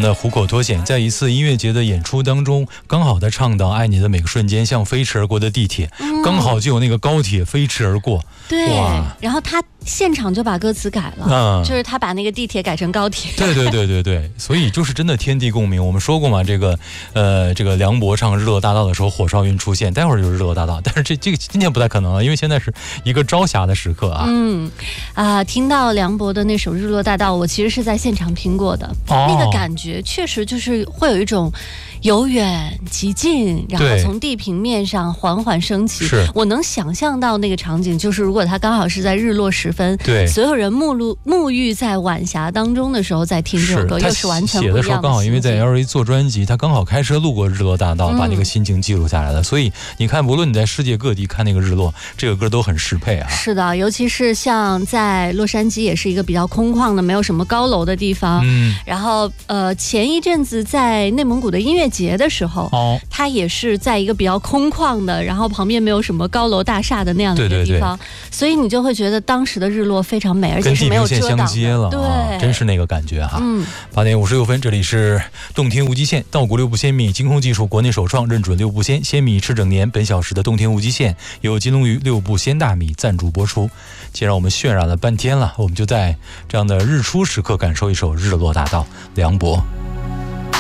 的虎口脱险，在一次音乐节的演出当中，刚好在唱到爱你的每个瞬间像飞驰而过的地铁，刚好就有那个高铁飞驰而过。 对，然后他现场就把歌词改了，就是他把那个地铁改成高铁。 对，所以就是真的天地共鸣。我们说过嘛，这个梁博唱《日落大道》的时候，火烧云出现，待会儿就是日落大道，但是这个今天不太可能了，因为现在是一个朝霞的时刻啊。 听到梁博的那首《日落大道》，我其实是在现场听过的，那个感觉确实就是会有一种由远及近，然后从地平面上缓缓升起。我能想象到那个场景，就是如果他刚好是在日落时分， 对， 所有人沐浴在晚霞当中的时候，在听这首歌，又是完全不一样的心情。 写的时候刚好因为在 LA 做专辑，他刚好开车路过日落大道，把那个心情记录下来了。所以你看，无论你在世界各地看那个日落，这个歌都很适配啊。 是的，尤其是像在洛杉矶，也是一个比较空旷的、没有什么高楼的地方。然后前一阵子在内蒙古的音乐节的时候，它也是在一个比较空旷的，然后旁边没有什么高楼大厦的那样的一个地方，所以你就会觉得当时的日落非常美，而且是没有遮挡的， 跟地平线相接了， 对， 真是那个感觉哈。8点56分，这里是动听无极限，稻谷6步鲜米精工技术国内首创，认准6步鲜米吃整年。本小时的动听无极限由金龙鱼6步鲜大米赞助播出。既然我们渲染了半天了，我们就在这样的日出时刻感受一首日落大道，梁博。